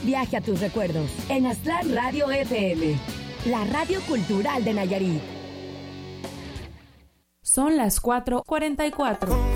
Viaje a tus recuerdos en Aztlán Radio FM, la radio cultural de Nayarit. Son las 4:44.